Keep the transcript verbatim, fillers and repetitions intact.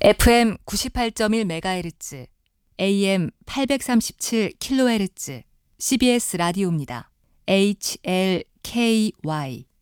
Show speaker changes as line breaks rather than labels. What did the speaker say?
에프엠 구십팔 점 일 메가헤르츠, 에이엠 팔백삼십칠 킬로헤르츠 씨비에스 라디오입니다. 에이치엘케이와이